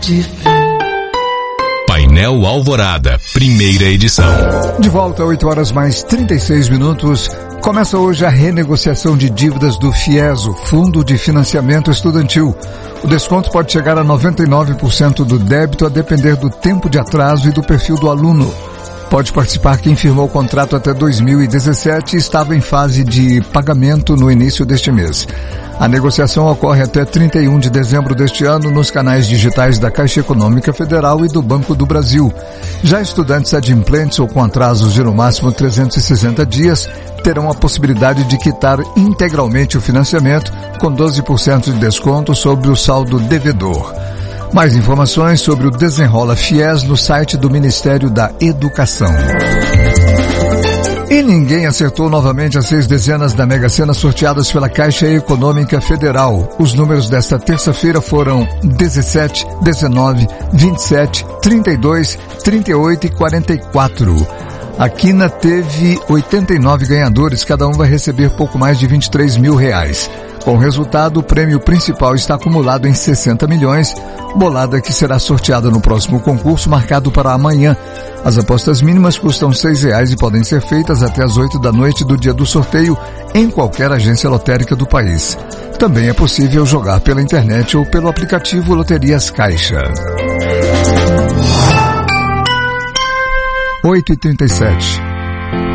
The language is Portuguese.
Painel Alvorada, primeira edição. De volta, 8h mais 36. Começa hoje a renegociação de dívidas do FIES, o Fundo de Financiamento Estudantil. O desconto pode chegar a 99% do débito, a depender do tempo de atraso e do perfil do aluno. Pode participar quem firmou o contrato até 2017 e estava em fase de pagamento no início deste mês. A negociação ocorre até 31 de dezembro deste ano nos canais digitais da Caixa Econômica Federal e do Banco do Brasil. Já estudantes adimplentes ou com atrasos de no máximo 360 dias terão a possibilidade de quitar integralmente o financiamento com 12% de desconto sobre o saldo devedor. Mais informações sobre o Desenrola FIES no site do Ministério da Educação. E ninguém acertou novamente as 6 dezenas da Mega Sena sorteadas pela Caixa Econômica Federal. Os números desta terça-feira foram 17, 19, 27, 32, 38 e 44. A Quina teve 89 ganhadores, cada um vai receber pouco mais de R$23 mil. Com o resultado, o prêmio principal está acumulado em 60 milhões, bolada que será sorteada no próximo concurso marcado para amanhã. As apostas mínimas custam R$6 e podem ser feitas até às 8 da noite do dia do sorteio em qualquer agência lotérica do país. Também é possível jogar pela internet ou pelo aplicativo Loterias Caixa. 8h37.